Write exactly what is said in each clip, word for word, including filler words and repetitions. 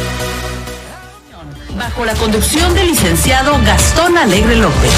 Bajo la conducción del licenciado Gastón Alegre López.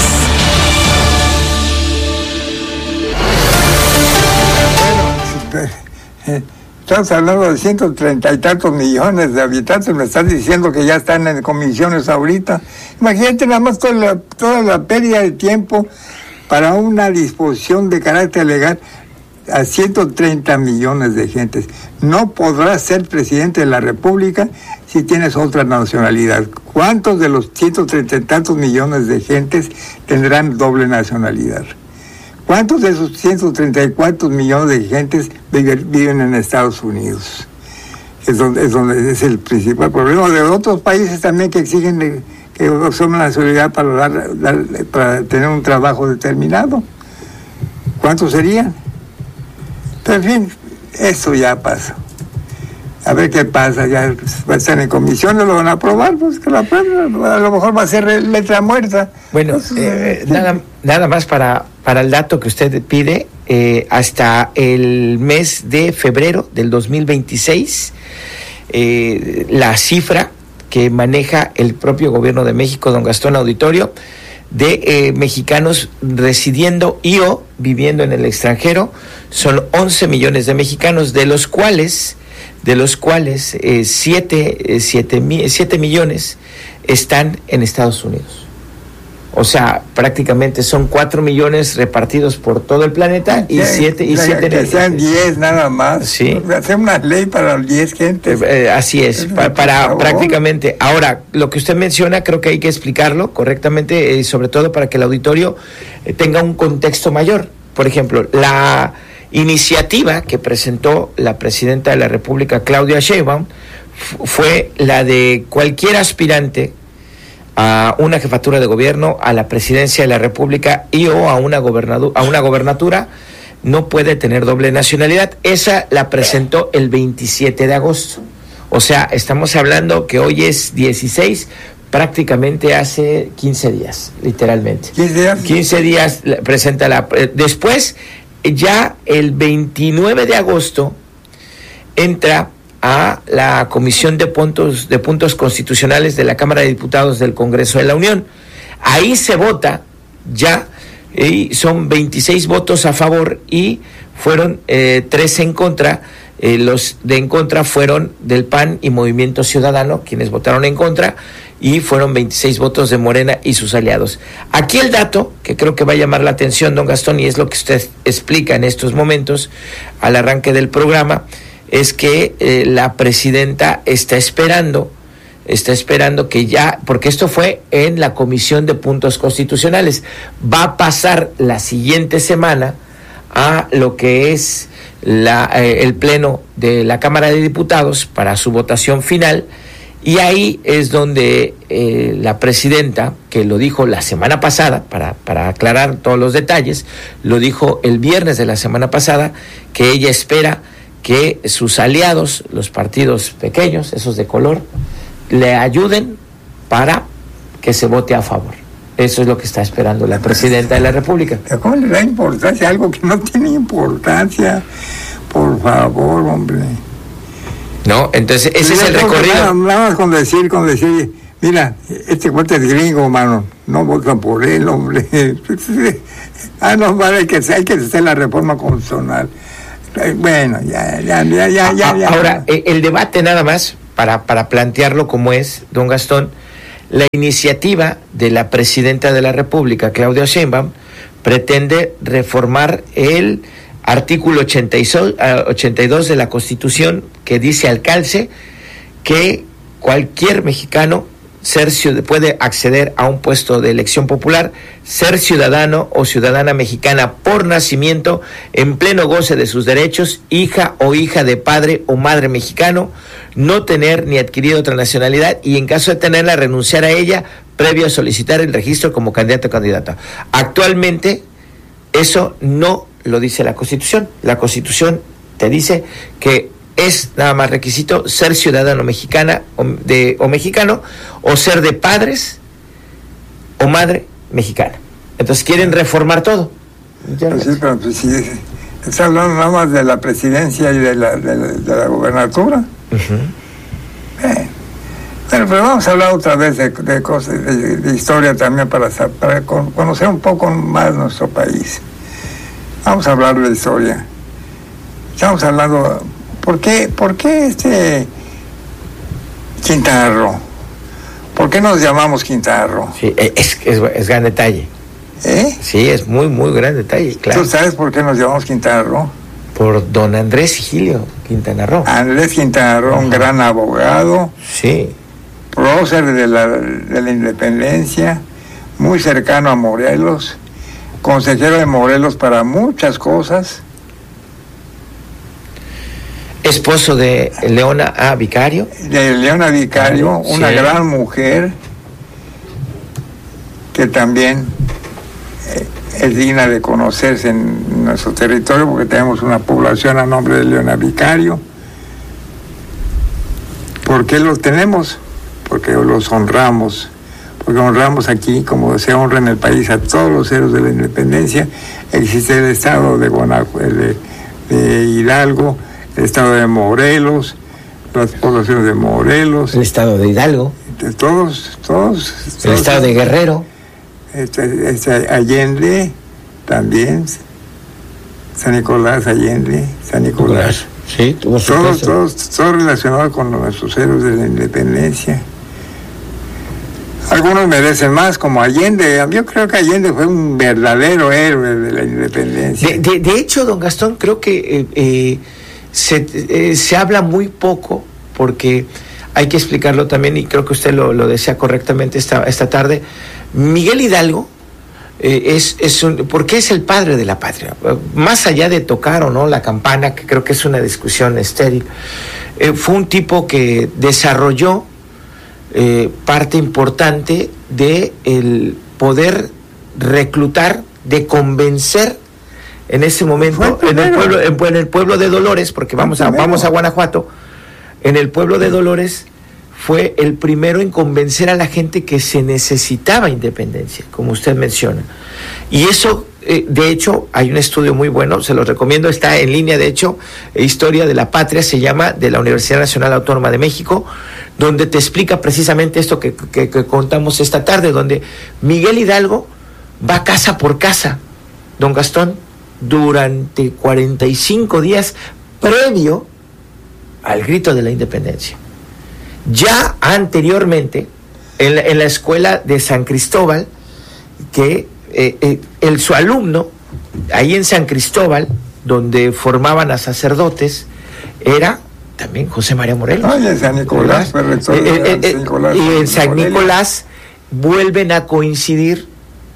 Bueno, eh, estamos hablando de ciento treinta y tantos millones de habitantes, me estás diciendo que ya están en comisiones ahorita. Imagínate nada más toda la, toda la pérdida de tiempo para una disposición de carácter legal a ciento treinta millones de gentes. No podrás ser presidente de la República si tienes otra nacionalidad. ¿Cuántos de los ciento treinta y tantos millones de gentes tendrán doble nacionalidad? ¿Cuántos de esos ciento treinta y cuatro millones de gentes viven en Estados Unidos? Es donde, es donde es el principal problema. De otros países también que exigen que son una nacionalidad para, dar, dar, para tener un trabajo determinado. ¿Cuántos serían? Pero en fin, eso ya pasa. A ver qué pasa, ya están en comisiones, lo van a aprobar, pues que lo aprueben, a lo mejor va a ser letra muerta. Bueno, pues, eh, nada, nada más para, para el dato que usted pide, eh, hasta el mes de febrero del dos mil veintiséis, eh, la cifra que maneja el propio gobierno de México, don Gastón Auditorio, de eh, mexicanos residiendo y o viviendo en el extranjero, son once millones de mexicanos, de los cuales... de los cuales eh, siete, eh, siete, siete millones están en Estados Unidos. O sea, prácticamente son cuatro millones repartidos por todo el planeta y siete... y siete que sean diez nada más. Sí. Hacer una ley para diez gentes. Eh, así es, para, para prácticamente... Ahora, lo que usted menciona creo que hay que explicarlo correctamente, eh, sobre todo para que el auditorio eh, tenga un contexto mayor. Por ejemplo, la... iniciativa que presentó la presidenta de la República, Claudia Sheinbaum, f- fue la de cualquier aspirante a una jefatura de gobierno, a la presidencia de la República y o a una gobernadu- a una gobernatura, no puede tener doble nacionalidad. Esa la presentó el veintisiete de agosto. O sea, estamos hablando que hoy es dieciséis, prácticamente hace quince días, literalmente. ¿quince días? quince días presenta la... Eh, después... ya el veintinueve de agosto entra a la Comisión de Puntos, de Puntos Constitucionales de la Cámara de Diputados del Congreso de la Unión. Ahí se vota ya, y son veintiséis votos a favor y fueron eh, tres en contra. Eh, los de en contra fueron del P A N y Movimiento Ciudadano, quienes votaron en contra, y fueron veintiséis votos de Morena y sus aliados. Aquí el dato que creo que va a llamar la atención, don Gastón, y es lo que usted explica en estos momentos al arranque del programa, es que eh, la presidenta está esperando, está esperando que ya, porque esto fue en la Comisión de Puntos Constitucionales, va a pasar la siguiente semana a lo que es la, eh, el pleno de la Cámara de Diputados para su votación final. Y ahí es donde eh, la presidenta, que lo dijo la semana pasada, para, para aclarar todos los detalles, lo dijo el viernes de la semana pasada, que ella espera que sus aliados, los partidos pequeños, esos de color, le ayuden para que se vote a favor. Eso es lo que está esperando la presidenta de la República. ¿Cómo le da importancia a algo que no tiene importancia? Por favor, hombre. ¿No? Entonces, ese es el recorrido. Nada, nada más con decir, con decir, mira, este cuate es gringo, mano, no votan por él, hombre. Ah, no, vale, hay que, hay que hacer la reforma constitucional. Bueno, ya, ya, ya, ya, ya. ya. Ahora, el debate nada más, para, para plantearlo como es, don Gastón, la iniciativa de la presidenta de la República, Claudia Sheinbaum, pretende reformar el artículo ochenta y dos de la Constitución, que dice al calce que cualquier mexicano ser puede acceder a un puesto de elección popular, ser ciudadano o ciudadana mexicana por nacimiento, en pleno goce de sus derechos, hija o hija de padre o madre mexicano, no tener ni adquirir otra nacionalidad y en caso de tenerla renunciar a ella previo a solicitar el registro como candidato o candidata. Actualmente eso no lo dice la Constitución. La Constitución te dice que es nada más requisito ser ciudadano mexicana o, de, o mexicano o ser de padres o madre mexicana. Entonces quieren reformar todo. Pues sí, pero pues sí, está hablando nada más de la presidencia y de la, de la, de la gobernatura. Uh-huh. Eh, Bueno, pero vamos a hablar otra vez de, de cosas, de, de historia también para, para con, conocer un poco más nuestro país. Vamos a hablar de historia. Estamos hablando, ¿por qué, por qué este Quintana Roo? ¿Por qué nos llamamos Quintana Roo? Sí, es, es, es gran detalle. ¿Eh? Sí, es muy, muy gran detalle, claro. ¿Tú sabes por qué nos llamamos Quintana Roo? Por don Andrés Gilio Quintana Roo. Andrés Quintana Roo, un gran abogado. Sí. Prócer de la, de la independencia, muy cercano a Morelos, consejero de Morelos para muchas cosas. Esposo de Leona A. Vicario. De Leona Vicario, sí. Una gran mujer que también eh, es digna de conocerse en nuestro territorio porque tenemos una población a nombre de Leona Vicario. ¿Por qué los tenemos? Porque los honramos, porque honramos aquí, como se honra en el país, a todos los héroes de la independencia. Existe el estado de, Guanajuato, de, de Hidalgo, el estado de Morelos, las poblaciones de Morelos. El estado de Hidalgo. De todos, todos. El todos, estado de Guerrero. Este, este Allende, también. San Nicolás, Allende, San Nicolás. Nicolás. Sí, tuvo su todos, todos, todos relacionados con nuestros héroes de la independencia. Algunos merecen más, como Allende. Yo creo que Allende fue un verdadero héroe de la independencia. De, de, de hecho, don Gastón, creo que eh, eh, se, eh, se habla muy poco, porque hay que explicarlo también, y creo que usted lo, lo decía correctamente esta, esta tarde. Miguel Hidalgo eh, es, es un, ¿por qué es el padre de la patria? Más allá de tocar o no la campana, que creo que es una discusión estéril, eh, fue un tipo que desarrolló Eh, parte importante de el poder reclutar, de convencer en ese momento en el pueblo, en, en el pueblo de Dolores, porque vamos a vamos a Guanajuato. En el pueblo de Dolores fue el primero en convencer a la gente que se necesitaba independencia, como usted menciona. Y eso, eh, de hecho, hay un estudio muy bueno, se lo recomiendo, está en línea, de hecho, Historia de la Patria, se llama, de la Universidad Nacional Autónoma de México, donde te explica precisamente esto que, que, que contamos esta tarde, donde Miguel Hidalgo va casa por casa, don Gastón, durante cuarenta y cinco días previo al grito de la independencia. Ya anteriormente, en la, en la escuela de San Cristóbal, que eh, eh, el, su alumno, ahí en San Cristóbal, donde formaban a sacerdotes, era también José María Morelos. Ay, en San Nicolás, fue rector de eh, eh, San Nicolás. Y en San Morelos. Nicolás vuelven a coincidir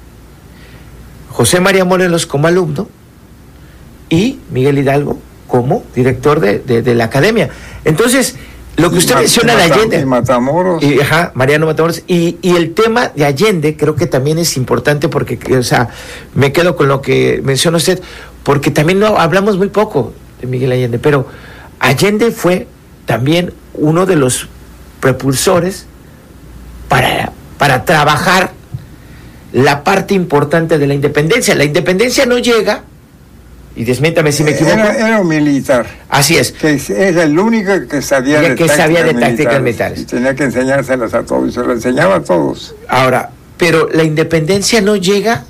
José María Morelos como alumno y Miguel Hidalgo como director de, de, de la academia. Entonces, lo que usted y menciona de Allende. Y Matamoros. Y, ajá, Mariano Matamoros. Y, y el tema de Allende creo que también es importante porque, o sea, me quedo con lo que menciona usted, porque también no hablamos muy poco de Miguel Allende, pero Allende fue también uno de los propulsores para, para trabajar la parte importante de la independencia. La independencia no llega, y desmiéntame si me equivoco. Era, era un militar. Así es. Que era el único que sabía que de tácticas sabía de militares, tácticas militares. Y tenía que enseñárselas a todos, y se lo enseñaba a todos. Ahora, pero la independencia no llega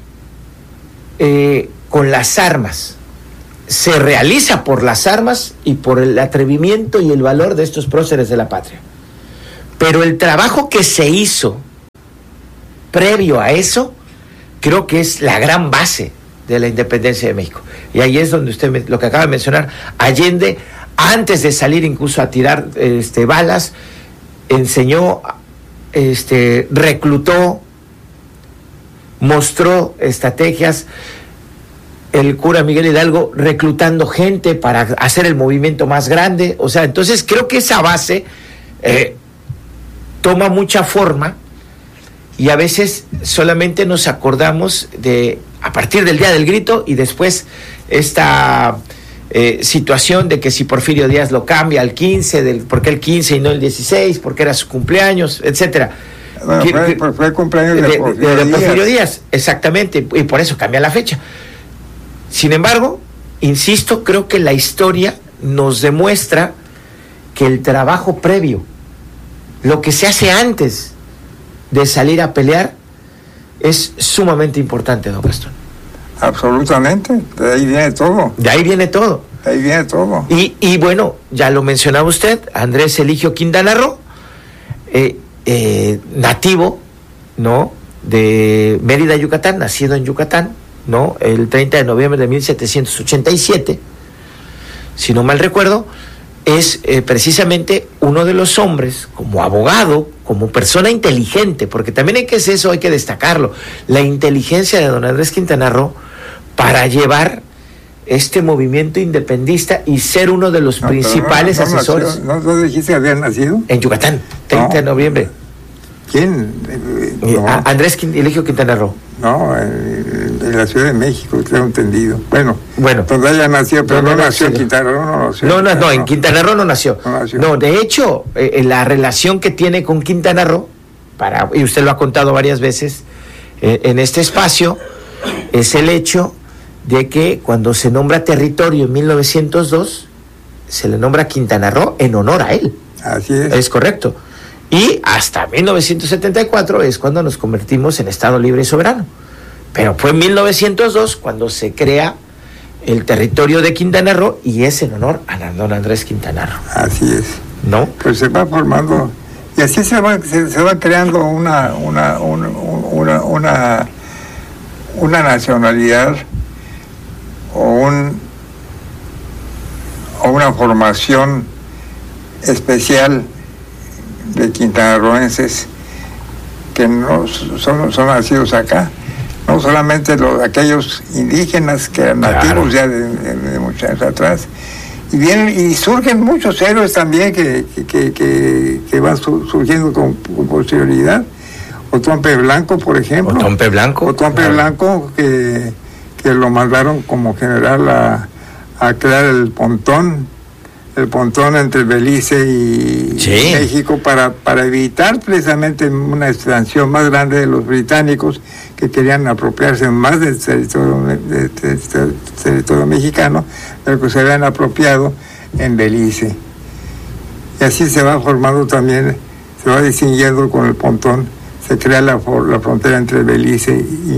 eh, con las armas. Se realiza por las armas y por el atrevimiento y el valor de estos próceres de la patria. Pero el trabajo que se hizo previo a eso, creo que es la gran base de la independencia de México. Y ahí es donde usted, me, lo que acaba de mencionar, Allende, antes de salir incluso a tirar este, balas, enseñó, este, reclutó, mostró estrategias. El cura Miguel Hidalgo reclutando gente para hacer el movimiento más grande. O sea, entonces creo que esa base eh, toma mucha forma y a veces solamente nos acordamos de a partir del día del grito y después esta eh, situación de que si Porfirio Díaz lo cambia al quince, del, ¿por qué el quince y no el dieciséis? Porque era su cumpleaños, etcétera. Bueno, que, fue, fue, fue el cumpleaños de, de, Porfirio, de, de Díaz. Porfirio Díaz, exactamente, y por eso cambia la fecha. Sin embargo, insisto, creo que la historia nos demuestra que el trabajo previo lo que se hace antes de salir a pelear es sumamente importante, don Gastón. Absolutamente, de ahí viene todo. De ahí viene todo. De ahí viene todo. Y, y bueno, ya lo mencionaba usted, Andrés Eligio Quintana Roo, eh, eh, nativo, ¿no?, de Mérida, Yucatán, nacido en Yucatán, ¿no?, el treinta de noviembre de mil setecientos ochenta y siete, si no mal recuerdo, es eh, precisamente uno de los hombres, como abogado, como persona inteligente, porque también hay que hacer eso, hay que destacarlo, la inteligencia de don Andrés Quintana Roo para llevar este movimiento independentista y ser uno de los no, principales no, no, asesores. ¿No, no dijiste que había nacido? En Yucatán, treinta de noviembre. ¿Quién? Eh, no. Andrés Eligio Quintana Roo. No, en, en la Ciudad de México, tengo entendido. Bueno, bueno donde haya nacido, pero no, no nació en Quintana Roo. No, nació no, no, no, en Quintana Roo no nació. No, nació. no de hecho, eh, la relación que tiene con Quintana Roo, para, y usted lo ha contado varias veces eh, en este espacio, es el hecho de que cuando se nombra territorio en mil novecientos dos, se le nombra Quintana Roo en honor a él. Así es. Es correcto. Y hasta mil novecientos setenta y cuatro es cuando nos convertimos en Estado libre y soberano. Pero fue en mil novecientos dos cuando se crea el territorio de Quintana Roo y es en honor a don Andrés Quintana Roo. Así es. ¿No? Pues se va formando, y así se va, se, se va creando una, una, una, una, una, una nacionalidad o un o una formación especial de quintanarroenses que no son, son nacidos acá, no solamente los, aquellos indígenas que eran nativos, claro, ya de, de, de muchos años atrás, y vienen y surgen muchos héroes también que, que, que, que van su, surgiendo con, con posterioridad. Otompe Blanco, por ejemplo. Otompe Blanco. Otompe claro. Blanco, que, que lo mandaron como general a, a crear el pontón, el pontón entre Belice y sí. México para, para evitar precisamente una expansión más grande de los británicos que querían apropiarse más del territorio, del territorio, territorio mexicano, pero que se habían apropiado en Belice. Y así se va formando también, se va distinguiendo con el pontón, se crea la, la frontera entre Belice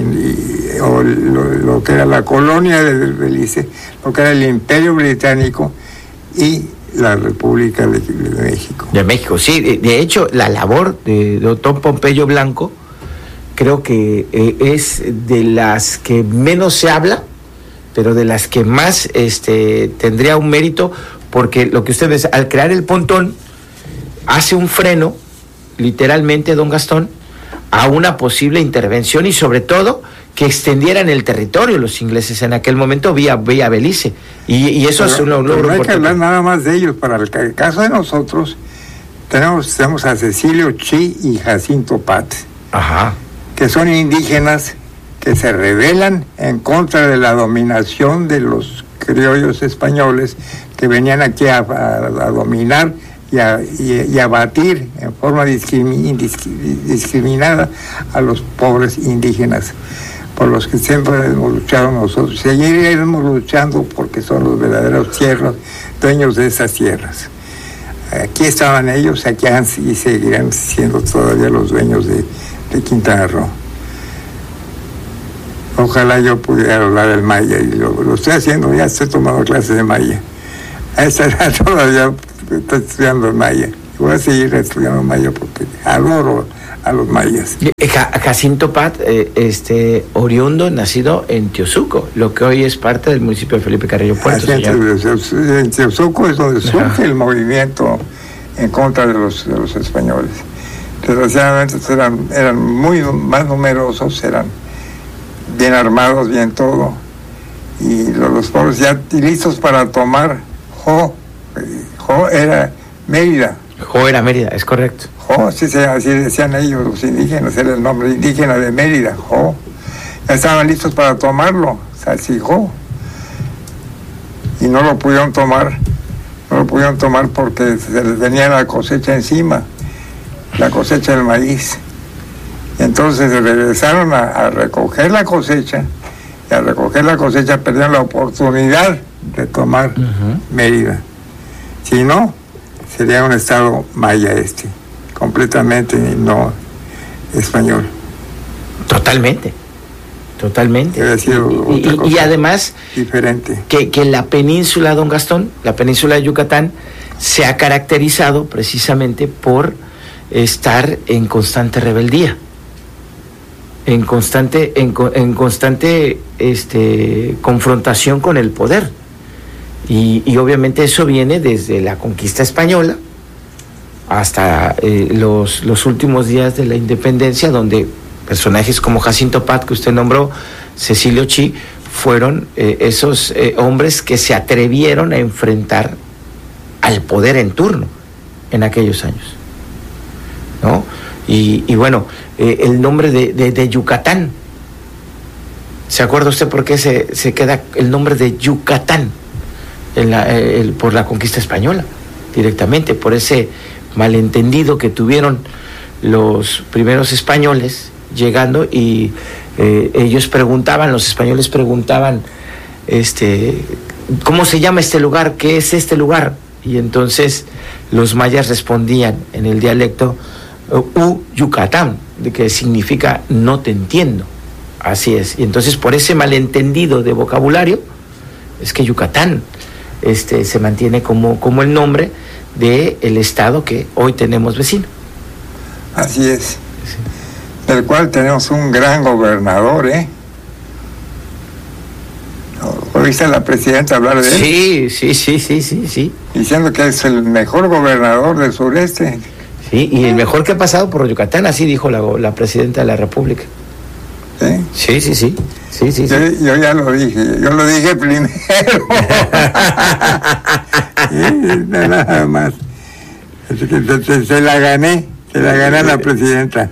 y, y o lo, lo que era la colonia de Belice, lo que era el Imperio Británico y la República de, de México. De México, sí. De, de hecho, la labor de, de Otón Pompeyo Blanco creo que eh, es de las que menos se habla, pero de las que más este, tendría un mérito, porque lo que usted ve, al crear el pontón, hace un freno, literalmente, don Gastón, a una posible intervención y sobre todo que extendieran el territorio los ingleses en aquel momento vía, vía Belice. Y, y eso pero, es un logro importante. No hay que hablar importante. nada más de ellos. Para el, el caso de nosotros, tenemos, tenemos a Cecilio Chi y Jacinto Pat, Ajá. que son indígenas que se rebelan en contra de la dominación de los criollos españoles que venían aquí a, a, a dominar y a, y, y a batir en forma discrimi, discriminada a los pobres indígenas, por los que siempre hemos luchado nosotros. Y seguiremos luchando porque son los verdaderos tierras, dueños de esas tierras. Aquí estaban ellos, aquí han, y seguirán siendo todavía los dueños de, de Quintana Roo. Ojalá yo pudiera hablar el maya, y lo, lo estoy haciendo, ya estoy tomando clases de maya. A esta edad todavía estoy estudiando el maya. Voy a seguir estudiando maya porque adoro a los mayas. Jacinto Pat, eh, este, oriundo, nacido en Teosuco, lo que hoy es parte del municipio de Felipe Carrillo Puerto. En Teosuco es donde surge Ajá. el movimiento en contra de los, de los españoles. Desgraciadamente eran, eran muy más numerosos, eran bien armados, bien todo, y los, los pobres ya listos para tomar Jo. Jo era Mérida. Jo era Mérida, es correcto. Jo, sí, así decían ellos, los indígenas, era el nombre indígena de Mérida, Jo. Ya estaban listos para tomarlo, Salsijó. Y no lo pudieron tomar, no lo pudieron tomar porque se les venía la cosecha encima, la cosecha del maíz. Y entonces regresaron a, a recoger la cosecha, y al recoger la cosecha perdieron la oportunidad de tomar uh-huh. Mérida. Si no, sería un estado maya este, completamente no español. Totalmente, totalmente. Hubiera sido y, otra y, cosa y además, diferente. Que, que la península, don Gastón, la península de Yucatán, se ha caracterizado precisamente por estar en constante rebeldía, en constante, en, en constante este, confrontación con el poder. Y, y obviamente eso viene desde la conquista española hasta eh, los, los últimos días de la independencia, donde personajes como Jacinto Pat, que usted nombró, Cecilio Chi, fueron eh, esos eh, hombres que se atrevieron a enfrentar al poder en turno en aquellos años, ¿no? Y, y bueno, eh, el nombre de, de, de Yucatán, ¿se acuerda usted por qué se, se queda el nombre de Yucatán en la, el, por la conquista española? Directamente, por ese malentendido que tuvieron los primeros españoles llegando y eh, ellos preguntaban, los españoles preguntaban, este, ¿cómo se llama este lugar? ¿Qué es este lugar? Y entonces los mayas respondían en el dialecto U Yucatán, de que significa no te entiendo. Así es. Y entonces por ese malentendido de vocabulario es que Yucatán este, se mantiene como, como el nombre del estado que hoy tenemos vecino. Así es. Sí. Del cual tenemos un gran gobernador, ¿eh? ¿Oíste a la presidenta hablar de él? Sí, sí, sí, sí, sí, sí. Diciendo que es el mejor gobernador del sureste. Sí, y el mejor que ha pasado por Yucatán, así dijo la, la presidenta de la República. ¿Sí? Sí, sí, sí. sí, sí, yo, sí. yo ya lo dije, yo lo dije primero. Sí, nada más. Se, se, se la gané, se la gané a la presidenta.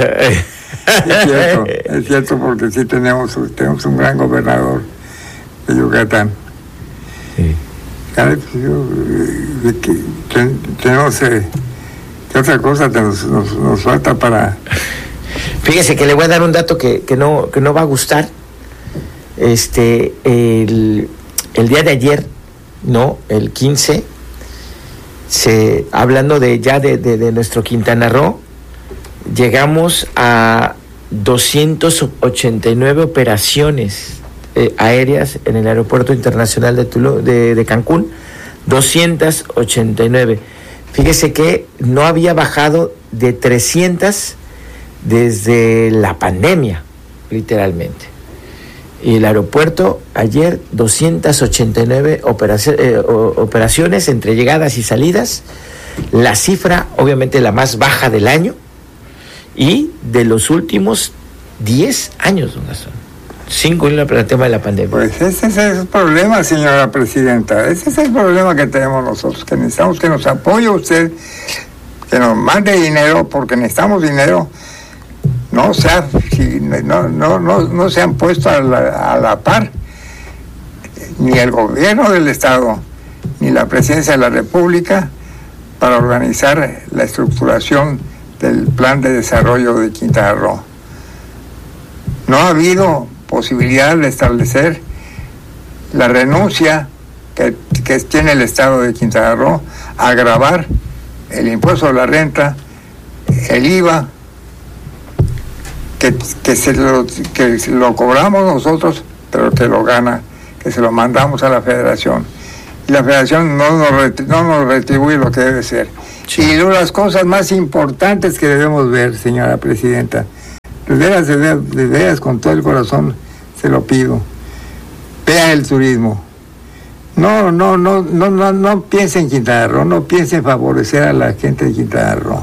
Es cierto, es cierto, porque sí tenemos, tenemos un gran gobernador de Yucatán. Sí. Pues yo, de que, ten, tenemos, eh, ¿qué otra cosa nos, nos, nos falta para...? Fíjese que le voy a dar un dato que, que, no, que no va a gustar. Este, el, el día de ayer, no, el quince, se, hablando de ya de, de, de nuestro Quintana Roo, llegamos a doscientas ochenta y nueve operaciones eh, aéreas en el Aeropuerto Internacional de, Tulum, de, de Cancún, doscientas ochenta y nueve. Fíjese que no había bajado de trescientas desde la pandemia, literalmente. Y el aeropuerto ayer, doscientas ochenta y nueve operaci- eh, operaciones entre llegadas y salidas, la cifra obviamente la más baja del año y de los últimos diez años, don Gastón. Cinco en el tema de la pandemia. Pues ese es el problema, señora presidenta. Ese es el problema que tenemos nosotros, que necesitamos que nos apoye usted, que nos mande dinero, porque necesitamos dinero. No, sea, si, no, no, no, no se han puesto a la, a la par ni el gobierno del Estado ni la presidencia de la República para organizar la estructuración del plan de desarrollo de Quintana Roo. No ha habido posibilidad de establecer la renuncia que, que tiene el Estado de Quintana Roo a gravar el impuesto a la renta, el I V A, que, que, se lo, que lo cobramos nosotros, pero que lo gana, que se lo mandamos a la Federación. Y la Federación no nos, ret- no nos retribuye lo que debe ser. Sí. Y las cosas más importantes que debemos ver, señora presidenta, de veras, de veras, de veras, con todo el corazón se lo pido, vean el turismo. No, no, no, no, no, no piensen en Quintana Roo, no piensen en favorecer a la gente de Quintana Roo,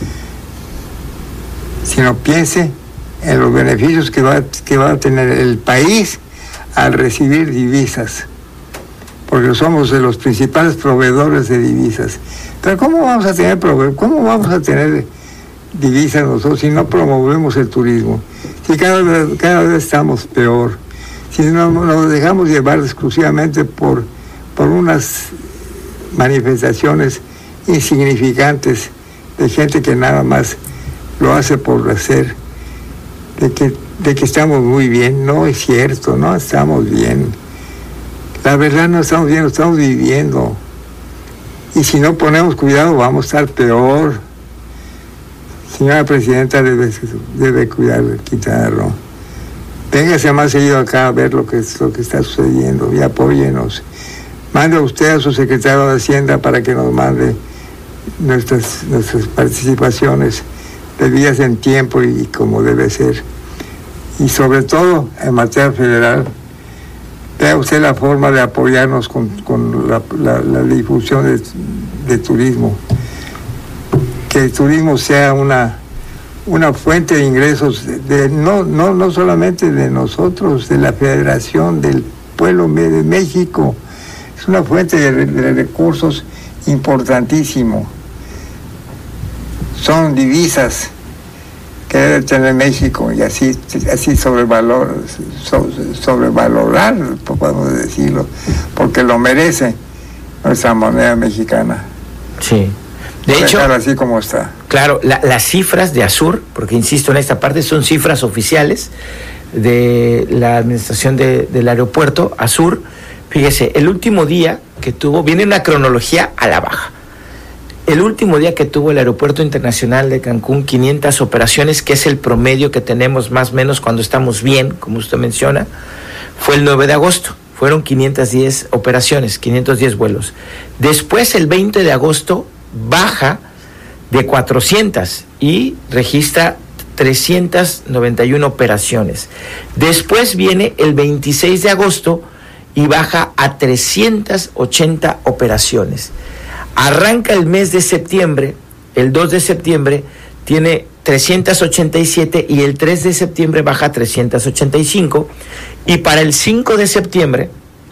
sino piense en los beneficios que va, que va a tener el país al recibir divisas, porque somos de los principales proveedores de divisas. Pero ¿cómo vamos a tener prove- cómo vamos a tener divisas nosotros si no promovemos el turismo? Si cada vez, cada vez estamos peor, si no nos dejamos llevar exclusivamente por, por unas manifestaciones insignificantes de gente que nada más lo hace por hacer, de que, de que estamos muy bien. No es cierto, no estamos bien. La verdad no estamos bien, estamos viviendo. Y si no ponemos cuidado vamos a estar peor. Señora Presidenta, debe, debe cuidar de Quintana Roo. Véngase más seguido acá a ver lo que, lo que está sucediendo y apóyenos. Mande usted a su secretario de Hacienda para que nos mande nuestras, nuestras participaciones debidas en tiempo y, y como debe ser. Y sobre todo en materia federal, vea usted la forma de apoyarnos con, con la, la, la difusión de, de turismo. Que el turismo sea una, una fuente de ingresos, de, de, no, no, no solamente de nosotros, de la Federación, del pueblo de México. Es una fuente de, de recursos importantísimo. Son divisas que debe tener México y así, así sobrevalor, sobrevalorar, podemos decirlo, porque lo merece nuestra moneda mexicana. Sí. De hecho, así como está. Claro, la, las cifras de ASUR, porque insisto en esta parte, son cifras oficiales de la administración de, del aeropuerto, ASUR. Fíjese, el último día que tuvo, viene una cronología a la baja. El último día que tuvo el Aeropuerto Internacional de Cancún, quinientas operaciones, que es el promedio que tenemos más o menos cuando estamos bien, como usted menciona, fue el nueve de agosto. Fueron quinientas diez operaciones, quinientos diez vuelos. Después, el veinte de agosto, baja de cuatrocientas y registra trescientas noventa y una operaciones. Después viene el veintiséis de agosto y baja a trescientas ochenta operaciones. Arranca el mes de septiembre, el dos de septiembre tiene trescientas ochenta y siete y el tres de septiembre baja a trescientas ochenta y cinco y para el cinco de septiembre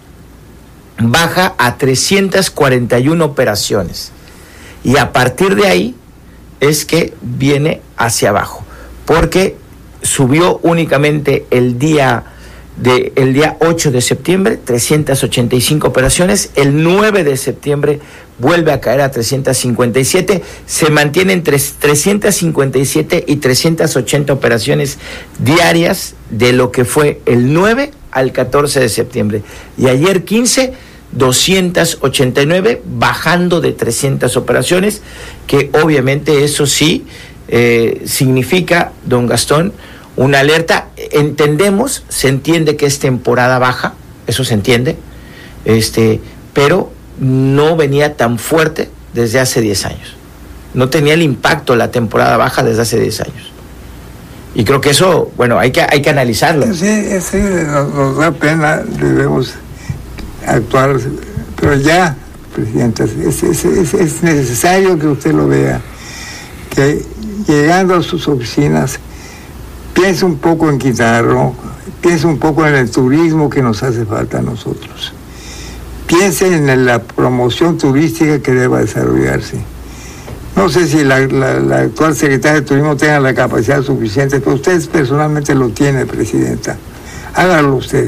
baja a trescientas cuarenta y una operaciones. Y a partir de ahí es que viene hacia abajo, porque subió únicamente el día de, el día ocho de septiembre, trescientas ochenta y cinco operaciones, el nueve de septiembre vuelve a caer a trescientas cincuenta y siete, se mantiene entre trescientas cincuenta y siete y trescientas ochenta operaciones diarias de lo que fue el nueve al catorce de septiembre. Y ayer quince, doscientas ochenta y nueve, bajando de trescientas operaciones, que obviamente eso sí eh, significa, don Gastón, una alerta. Entendemos, se entiende que es temporada baja, eso se entiende, este, pero no venía tan fuerte desde hace diez años. No tenía el impacto la temporada baja desde hace diez años. Y creo que eso, bueno, hay que, hay que analizarlo. Sí, sí, nos, nos da pena, debemos actuar, pero ya, Presidenta, es, es, es, es necesario que usted lo vea, que llegando a sus oficinas, piense un poco en Quintana Roo, piense un poco en el turismo que nos hace falta a nosotros, piense en la promoción turística que deba desarrollarse. No sé si la, la, la actual secretaria de Turismo tenga la capacidad suficiente, pero usted personalmente lo tiene, Presidenta. Hágalo usted.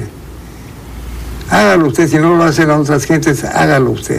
Hágalo usted, si no lo hacen las otras gentes, hágalo usted.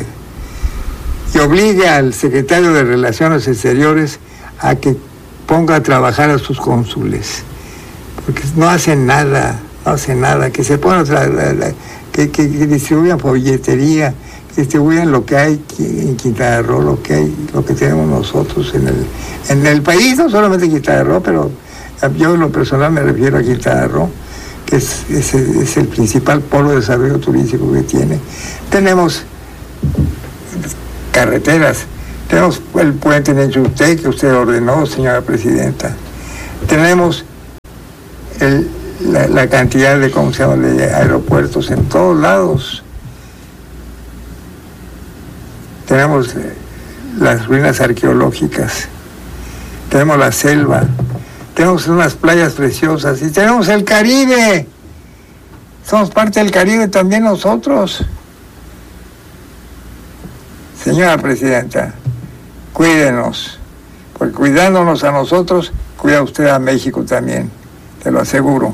Y obligue al secretario de Relaciones Exteriores a que ponga a trabajar a sus cónsules, porque no hacen nada, no hacen nada, que se pongan a trabajar, que, que, que distribuyan folletería, que distribuyan lo que hay en Quintana Roo, lo que hay, lo que tenemos nosotros en el, en el país, no solamente Quintana Roo, pero yo en lo personal me refiero a Quintana Roo, que es, es, es el principal polo de desarrollo turístico que tiene. Tenemos carreteras, tenemos el puente de Enchutec que usted ordenó, señora Presidenta. Tenemos el, la, la cantidad de, ¿cómo se llama?, de aeropuertos en todos lados. Tenemos eh, las ruinas arqueológicas, tenemos la selva, tenemos unas playas preciosas y tenemos el Caribe. Somos parte del Caribe también nosotros. Señora Presidenta, cuídenos, porque cuidándonos a nosotros, cuida usted a México también, te lo aseguro.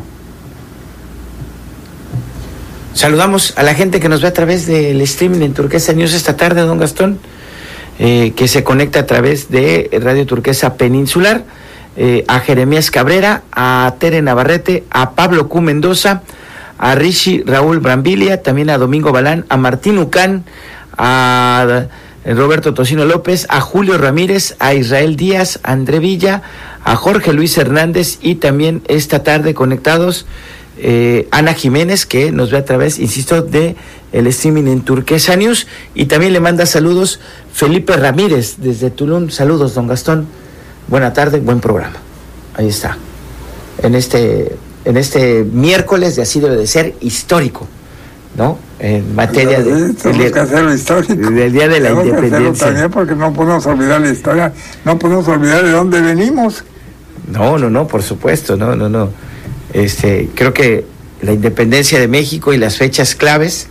Saludamos a la gente que nos ve a través del streaming en Turquesa News esta tarde, don Gastón, eh, que se conecta a través de Radio Turquesa Peninsular, eh, a Jeremías Cabrera, a Tere Navarrete, a Pablo Q. Mendoza, a Rishi Raúl Brambilia, también a Domingo Balán, a Martín Ucán, a Roberto Tocino López, a Julio Ramírez, a Israel Díaz, a André Villa, a Jorge Luis Hernández y también esta tarde conectados eh, Ana Jiménez, que nos ve a través, insisto, de el streaming en Turquesa News, y también le manda saludos Felipe Ramírez desde Tulum. Saludos, don Gastón, buena tarde, buen programa. Ahí está, en este, en este miércoles de Así Debe de Ser histórico, ¿no? En materia sí, de, tenemos de, que hacerlo histórico. del Día de la tenemos Independencia. Que también porque no podemos olvidar la historia, no podemos olvidar de dónde venimos. No, no, no, por supuesto, no, no, no. Este, creo que la independencia de México y las fechas claves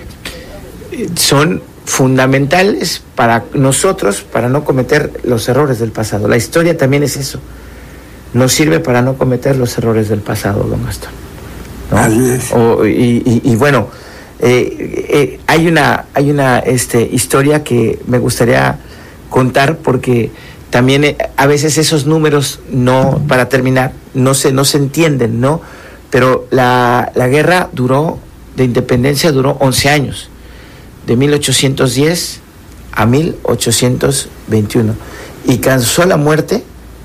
son fundamentales para nosotros, para no cometer los errores del pasado. La historia también es eso. Nos sirve para no cometer los errores del pasado, don Gastón, ¿no? Así es. O, y, y, y bueno, eh, eh, hay una, hay una este, historia que me gustaría contar, porque también eh, a veces esos números, no, para terminar, no se, no se entienden, ¿no? Pero la, la guerra duró, de independencia duró once años, de mil ochocientos diez a mil ochocientos veintiuno, y causó la muerte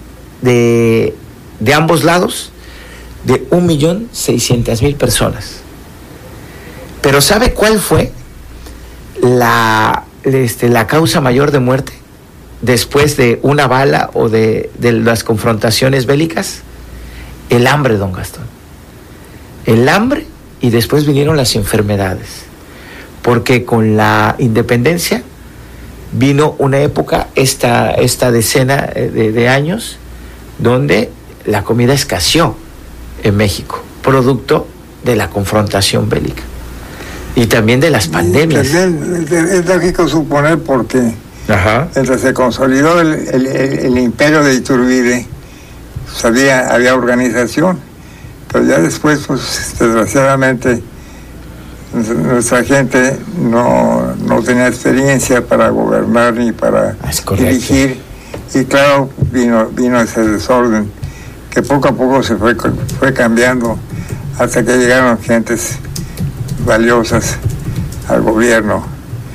de, de ambos lados de un millón seiscientas mil personas. Pero ¿sabe cuál fue la, este, la causa mayor de muerte después de una bala o de, de las confrontaciones bélicas? El hambre, don Gastón. El hambre, y después vinieron las enfermedades. Porque con la independencia vino una época, esta, esta decena de, de años, donde la comida escaseó en México, producto de la confrontación bélica y también de las pandemias. Es, es lógico suponer, porque Ajá. mientras se consolidó el, el, el, el imperio de Iturbide, pues había, había organización, pero ya después, pues desgraciadamente, nuestra gente no, no tenía experiencia para gobernar ni para dirigir, y claro, vino, vino ese desorden que poco a poco se fue, fue cambiando hasta que llegaron gentes valiosas al gobierno,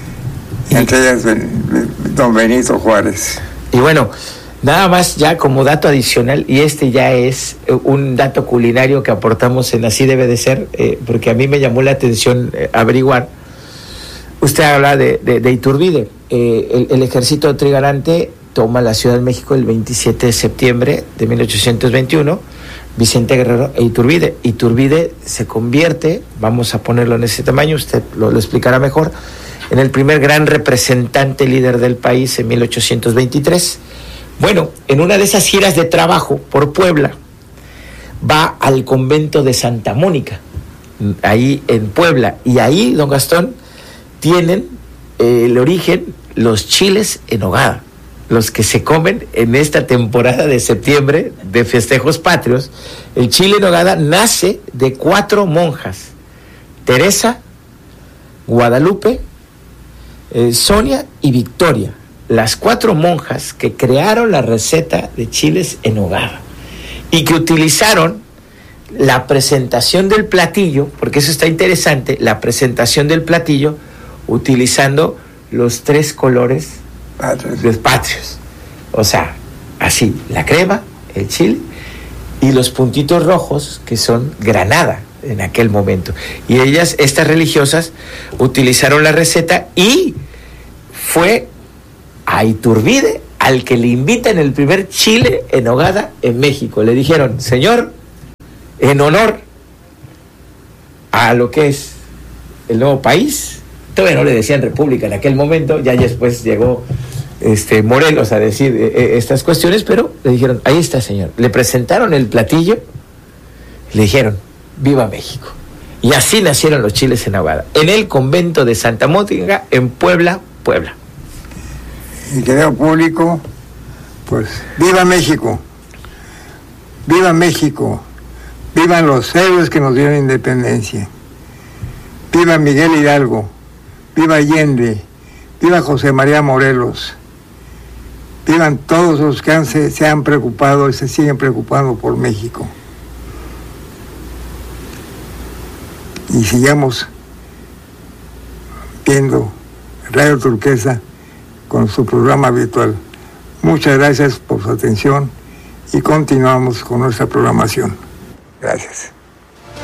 y entre ellas don Benito Juárez. Y bueno, nada más ya como dato adicional, y este ya es un dato culinario que aportamos en Así Debe de Ser, eh, porque a mí me llamó la atención eh, averiguar. Usted habla de, de, de Iturbide. Eh, el, el ejército trigarante toma la Ciudad de México el veintisiete de septiembre de mil ochocientos veintiuno, Vicente Guerrero e Iturbide. Iturbide se convierte, vamos a ponerlo en ese tamaño, usted lo, lo explicará mejor, en el primer gran representante líder del país en mil ochocientos veintitrés. Bueno, en una de esas giras de trabajo por Puebla, va al convento de Santa Mónica, ahí en Puebla, y ahí, don Gastón, tienen eh, el origen los chiles en nogada, los que se comen en esta temporada de septiembre de festejos patrios. El chile en nogada nace de cuatro monjas: Teresa, Guadalupe, eh, Sonia y Victoria, las cuatro monjas que crearon la receta de chiles en nogada y que utilizaron la presentación del platillo, porque eso está interesante, la presentación del platillo utilizando los tres colores Patrios. los patrios, o sea, así, la crema, el chile y los puntitos rojos que son granada en aquel momento. Y ellas, estas religiosas, utilizaron la receta, y fue a Iturbide al que le invitan el primer chile en nogada en México. Le dijeron: señor, en honor a lo que es el nuevo país, todavía no le decían república en aquel momento, ya después llegó este Morelos a decir eh, estas cuestiones, pero le dijeron: ahí está, señor. Le presentaron el platillo, le dijeron: viva México. Y así nacieron los chiles en nogada, en el convento de Santa Mónica, en Puebla, Puebla. Y querido público, pues viva México, viva México, vivan los héroes que nos dieron independencia, viva Miguel Hidalgo, viva Allende, viva José María Morelos, vivan todos los que han, se, se han preocupado y se siguen preocupando por México. Y sigamos viendo Radio Turquesa con su programa habitual. Muchas gracias por su atención y continuamos con nuestra programación. Gracias.